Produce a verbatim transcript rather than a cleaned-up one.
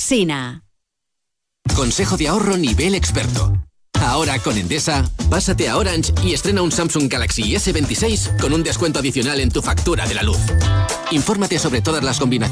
Alsina. Consejo de ahorro nivel experto. Ahora con Endesa, pásate a Orange y estrena un Samsung Galaxy ese veintiséis con un descuento adicional en tu factura de la luz. Infórmate sobre todas las combinaciones